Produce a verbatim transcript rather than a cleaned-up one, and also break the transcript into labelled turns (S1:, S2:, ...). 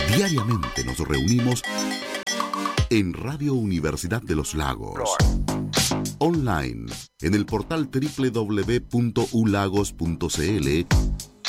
S1: Diariamente nos reunimos en Radio Universidad de los Lagos. Online, en el portal doble u doble u doble u punto u lagos punto c l